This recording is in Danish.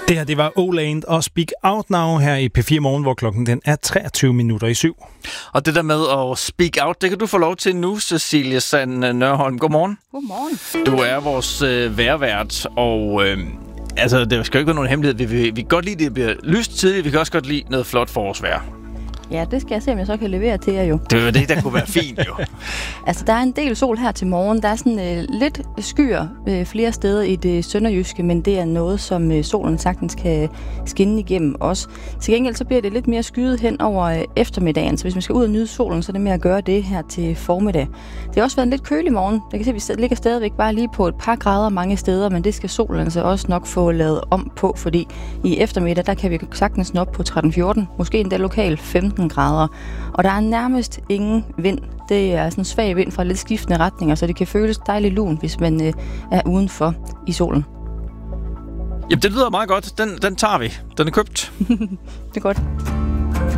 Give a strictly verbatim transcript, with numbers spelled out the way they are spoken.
Det her, det var Oland og Speak Out Now her i P fire Morgen, hvor klokken den er treogtyve minutter i syv. Og det der med at speak out, det kan du få lov til nu, Cecilie Sand Nørholm. Godmorgen. Godmorgen. Du er vores øh, værvært, og øh, altså, det skal jo ikke være nogen hemmelighed. Vi, vi, vi kan godt lide, at det bliver lyst tidligt. Vi kan også godt lide noget flot forårsvejr. Ja, det skal jeg se, om jeg så kan levere til jer jo. Det er jo det, der kunne være fint jo. Altså, der er en del sol her til morgen. Der er sådan øh, lidt skyer øh, flere steder i det sønderjyske, men det er noget, som øh, solen sagtens kan skinne igennem også. Til gengæld så bliver det lidt mere skyet hen over øh, eftermiddagen, så hvis man skal ud og nyde solen, så er det med at gøre det her til formiddag. Det har også været en lidt kølig morgen. Jeg kan se, at vi ligger stadigvæk bare lige på et par grader mange steder, men det skal solen altså også nok få lavet om på, fordi i eftermiddag, der kan vi sagtens nå op på tretten fjorten, måske endda lokalt femten grader. Og der er nærmest ingen vind. Det er sådan en svag vind fra lidt skiftende retninger, så det kan føles dejligt lun, hvis man øh, er udenfor i solen. Jamen, det lyder meget godt. Den, den tager vi. Den er købt. Det er godt.